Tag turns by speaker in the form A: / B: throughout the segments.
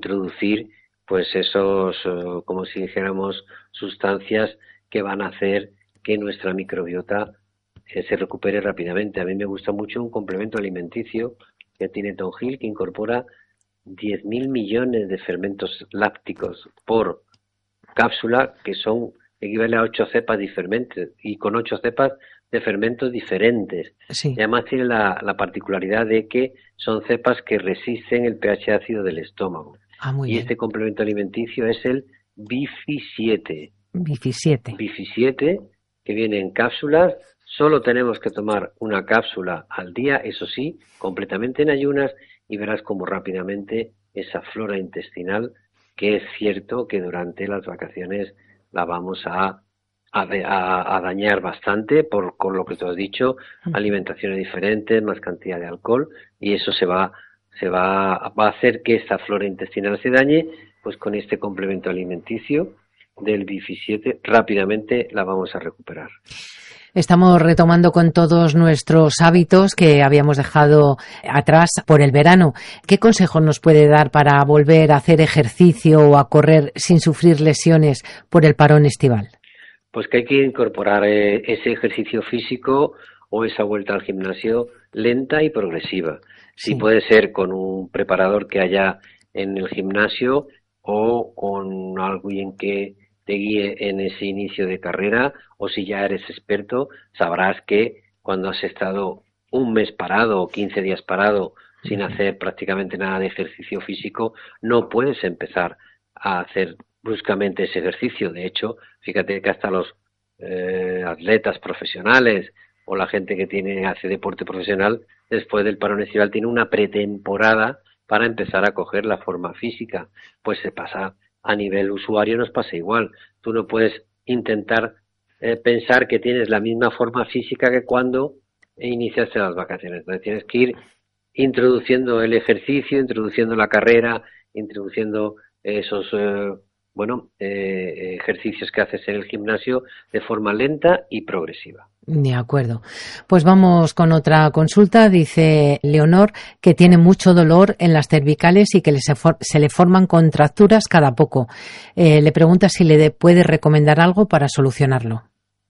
A: introducir pues esos, como si dijéramos, sustancias que van a hacer que nuestra microbiota se recupere rápidamente. A mí me gusta mucho un complemento alimenticio que tiene Tonjil, que incorpora 10.000 millones de fermentos lácticos por cápsula, que son equivale a 8 cepas diferentes, y con 8 cepas de fermentos diferentes.
B: Sí.
A: Y además tiene la particularidad de que son cepas que resisten el pH ácido del estómago.
B: Muy
A: y
B: bien.
A: Este complemento alimenticio es el Bifi 7.
B: Bifi 7.
A: Bifi 7, que viene en cápsulas. Solo tenemos que tomar una cápsula al día, eso sí, completamente en ayunas, y verás cómo rápidamente esa flora intestinal, que es cierto que durante las vacaciones la vamos a dañar bastante con lo que tú has dicho, alimentaciones diferentes, más cantidad de alcohol, y eso va a hacer que esta flora intestinal se dañe. Pues con este complemento alimenticio del Bifi 7 rápidamente la vamos a recuperar.
B: Estamos retomando con todos nuestros hábitos que habíamos dejado atrás por el verano. ¿Qué consejos nos puede dar para volver a hacer ejercicio o a correr sin sufrir lesiones por el parón estival?
A: Pues que hay que incorporar ese ejercicio físico o esa vuelta al gimnasio lenta y progresiva. Sí, puede ser con un preparador que haya en el gimnasio o con alguien que te guíe en ese inicio de carrera, o si ya eres experto, sabrás que cuando has estado un mes parado o 15 días parado sin hacer prácticamente nada de ejercicio físico, no puedes empezar a hacer bruscamente ese ejercicio. De hecho, fíjate que hasta los atletas profesionales o la gente que hace deporte profesional, después del parón estival tiene una pretemporada para empezar a coger la forma física. Pues se pasa a nivel usuario, nos pasa igual. Tú no puedes intentar pensar que tienes la misma forma física que cuando iniciaste las vacaciones. Entonces tienes que ir introduciendo el ejercicio, introduciendo la carrera, introduciendo esos ejercicios que haces en el gimnasio de forma lenta y progresiva.
B: De acuerdo. Pues vamos con otra consulta. Dice Leonor que tiene mucho dolor en las cervicales y que se le forman contracturas cada poco. Le pregunta si le puede recomendar algo para solucionarlo.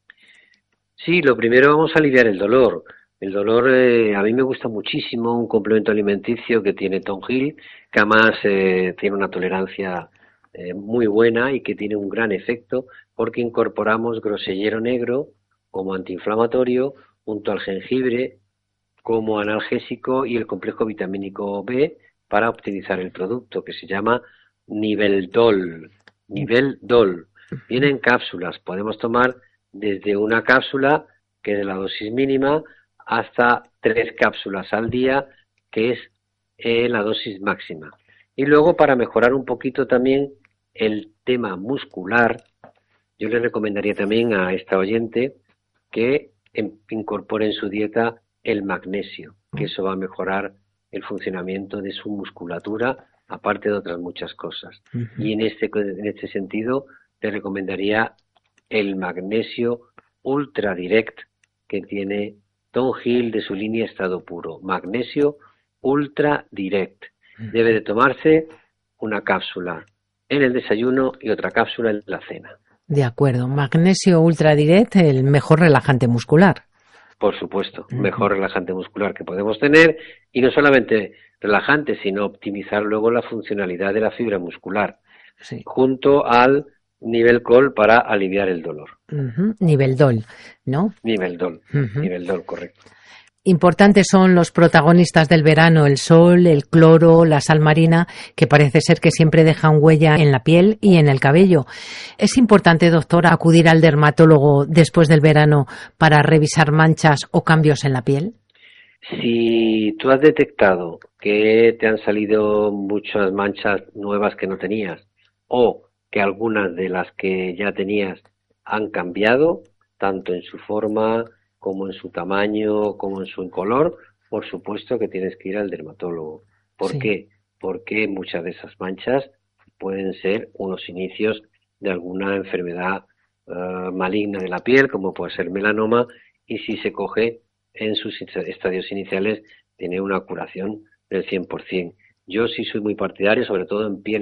A: Sí, lo primero, vamos a aliviar el dolor. El dolor, a mí me gusta muchísimo un complemento alimenticio que tiene Tonjil, que además tiene una tolerancia muy buena y que tiene un gran efecto porque incorporamos grosellero negro como antiinflamatorio, junto al jengibre como analgésico y el complejo vitamínico B para optimizar el producto, que se llama Niveldol. Niveldol. Viene en cápsulas. Podemos tomar desde una cápsula, que es de la dosis mínima, hasta 3 cápsulas al día, que es la dosis máxima. Y luego, para mejorar un poquito también el tema muscular, yo le recomendaría también a esta oyente que incorpore en su dieta el magnesio, que eso va a mejorar el funcionamiento de su musculatura, aparte de otras muchas cosas. Y en este sentido, te recomendaría el magnesio Ultra Direct que tiene Tonjil de su línea Estado Puro. Magnesio Ultra Direct. Debe de tomarse una cápsula en el desayuno y otra cápsula en la cena.
B: De acuerdo. Magnesio Ultra Direct, el mejor relajante muscular.
A: Por supuesto, mejor relajante muscular que podemos tener, y no solamente relajante, sino optimizar luego la funcionalidad de la fibra muscular, junto al Niveldol para aliviar el dolor.
B: Niveldol, ¿no?
A: Niveldol, correcto.
B: Importantes son los protagonistas del verano, el sol, el cloro, la sal marina, que parece ser que siempre dejan huella en la piel y en el cabello. ¿Es importante, doctora, acudir al dermatólogo después del verano para revisar manchas o cambios en la piel?
A: Si tú has detectado que te han salido muchas manchas nuevas que no tenías, o que algunas de las que ya tenías han cambiado, tanto en su forma como en su tamaño, como en su color, por supuesto que tienes que ir al dermatólogo. ¿Por qué? Porque muchas de esas manchas pueden ser unos inicios de alguna enfermedad maligna de la piel, como puede ser melanoma, y si se coge en sus estadios iniciales, tiene una curación del 100%. Yo sí soy muy partidario, sobre todo en piel